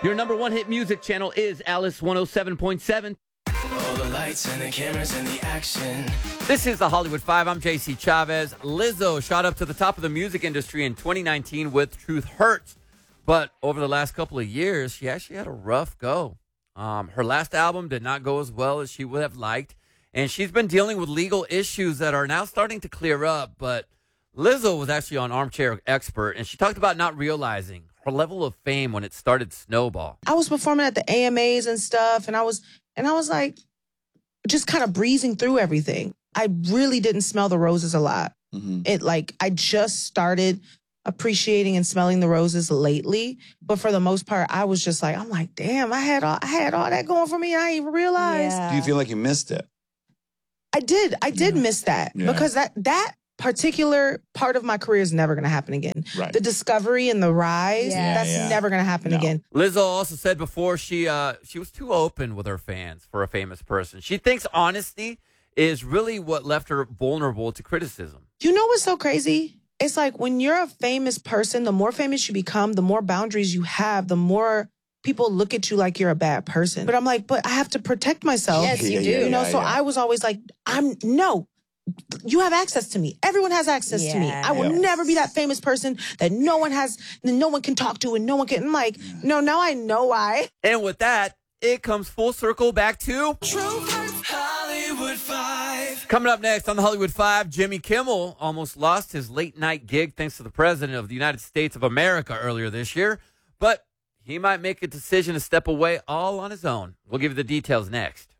Your number one hit music channel is Alice 107.7. All the lights and the cameras and the action. This is the Hollywood Five. I'm JC Chavez. Lizzo shot up to the top of the music industry in 2019 with Truth Hurts. But over the last couple of years, she actually had a rough go. Her last album did not go as well as she would have liked. And she's been dealing with legal issues that are now starting to clear up. But Lizzo was actually on Armchair Expert, and she talked about not realizing her level of fame when it started to snowball. I was performing at the AMAs and stuff, and I was like just kind of breezing through everything. I really didn't smell the roses a lot. I just started appreciating and smelling the roses lately, but for the most part, I was just like, I'm like, damn, I had all that going for me. I didn't even realize. Yeah. Do you feel like you missed it? I did miss that because that particular part of my career is never going to happen again. Right. The discovery and the rise, that's never going to happen again. Lizzo also said before she was too open with her fans for a famous person. She thinks honesty is really what left her vulnerable to criticism. You know what's so crazy? It's like when you're a famous person, the more famous you become, the more boundaries you have, the more people look at you like you're a bad person. But I'm like, but I have to protect myself. Yes, you do. You know, so I was always like, you have access to me. Everyone has access to me. I will never be that famous person that no one can talk to and no one can. I'm like, no, now I know why. And with that, it comes full circle back to Hollywood Five. Coming up next on the Hollywood Five, Jimmy Kimmel almost lost his late night gig thanks to the president of the United States of America earlier this year. But he might make a decision to step away all on his own. We'll give you the details next.